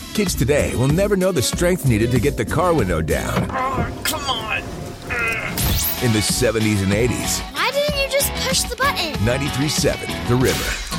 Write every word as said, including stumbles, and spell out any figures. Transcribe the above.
Kids today will never know the strength needed to get the car window down. Oh, come on. In the seventies and eighties. Why didn't you just push the button? ninety-three point seven The River.